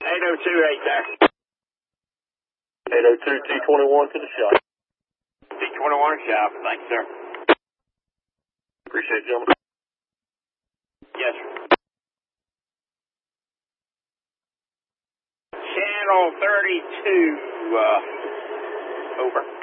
there. 802 T21 to the shop. T21 shop, thanks, sir. Appreciate it, gentlemen. Yes, sir. Channel 32, over.